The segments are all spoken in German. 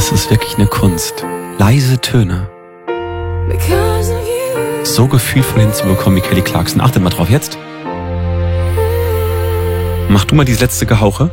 Das ist wirklich eine Kunst. Leise Töne. So gefühlvoll hinzubekommen wie Kelly Clarkson. Achtet mal drauf jetzt. Mach du mal dieses letzte Gehauche.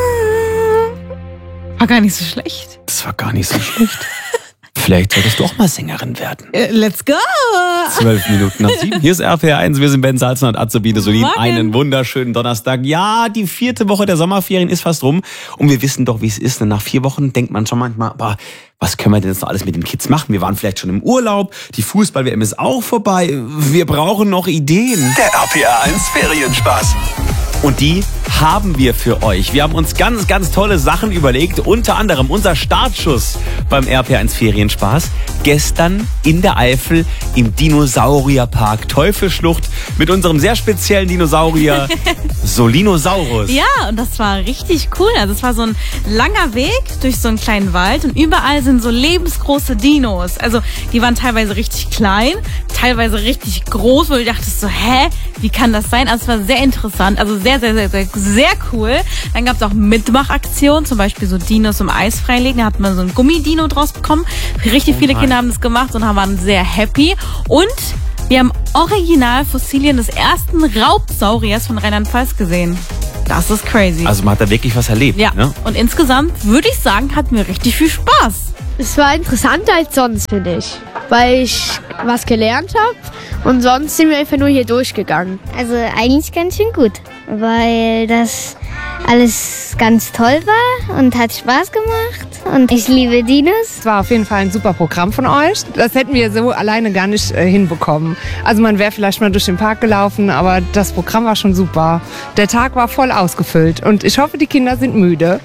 War gar nicht so schlecht. Das war gar nicht so schlecht. Vielleicht solltest du auch mal Sängerin werden. Let's go! 12 Minuten nach 7. Hier ist RPR 1. Wir sind Ben Salzner und Azubine Solin. Morgen. Einen wunderschönen Donnerstag. Ja, die 4. Woche der Sommerferien ist fast rum. Und wir wissen doch, wie es ist. Nach 4 Wochen denkt man schon manchmal, aber was können wir denn jetzt noch alles mit den Kids machen? Wir waren vielleicht schon im Urlaub. Die Fußball-WM ist auch vorbei. Wir brauchen noch Ideen. Der RPR 1 Ferienspaß. Und die haben wir für euch. Wir haben uns ganz, ganz tolle Sachen überlegt. Unter anderem unser Startschuss beim RPR1 Ferienspaß. Gestern in der Eifel im Dinosaurierpark Teufelsschlucht mit unserem sehr speziellen Dinosaurier Solinosaurus. Ja, und das war richtig cool. Also es war so ein langer Weg durch so einen kleinen Wald und überall sind so lebensgroße Dinos. Also die waren teilweise richtig klein, teilweise richtig groß, wo du dachtest so, wie kann das sein? Also es war sehr interessant, also sehr, sehr, sehr, sehr, sehr cool. Dann gab es auch Mitmachaktionen, zum Beispiel so Dinos im Eis freilegen. Da hat man so ein Gummidino draus bekommen. Richtig viele Kinder haben das gemacht und waren sehr happy. Und wir haben Originalfossilien des ersten Raubsauriers von Rheinland-Pfalz gesehen. Das ist crazy. Also man hat da wirklich was erlebt. Ja, ne? und insgesamt würde ich sagen, hatten wir richtig viel Spaß. Es war interessanter als sonst, finde ich. Weil ich was gelernt habe und sonst sind wir einfach nur hier durchgegangen. Also eigentlich ganz schön gut, weil das alles ganz toll war und hat Spaß gemacht und ich liebe Dinos. Es war auf jeden Fall ein super Programm von euch. Das hätten wir so alleine gar nicht hinbekommen. Also man wäre vielleicht mal durch den Park gelaufen, aber das Programm war schon super. Der Tag war voll ausgefüllt und ich hoffe, die Kinder sind müde.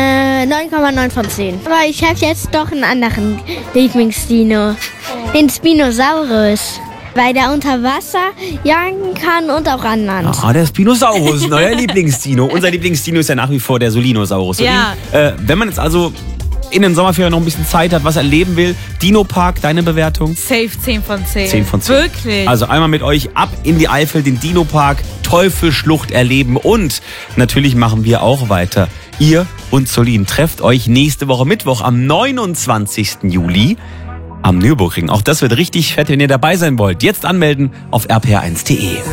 9,9 von 10. Aber ich habe jetzt doch einen anderen Lieblingsdino, den Spinosaurus. Weil der unter Wasser jagen kann und auch an Land. Ah, der Spinosaurus, neuer Lieblingsdino. Unser Lieblingsdino ist ja nach wie vor der Solinosaurus. Ja. Wenn man jetzt also in den Sommerferien noch ein bisschen Zeit hat, was erleben will, Dino-Park, deine Bewertung? Safe 10 von 10. 10 von 10. Wirklich. Also einmal mit euch ab in die Eifel, den Dino-Park, Teufelsschlucht erleben und natürlich machen wir auch weiter. Ihr und Solin trefft euch nächste Woche Mittwoch am 29. Juli am Nürburgring. Auch das wird richtig fett, wenn ihr dabei sein wollt. Jetzt anmelden auf rpr1.de.